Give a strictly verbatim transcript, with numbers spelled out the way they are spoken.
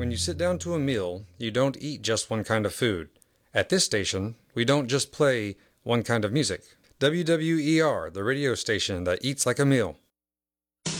When you sit down to a meal, you don't eat just one kind of food. At this station, we don't just play one kind of music. W W E R, the radio station that eats like a meal.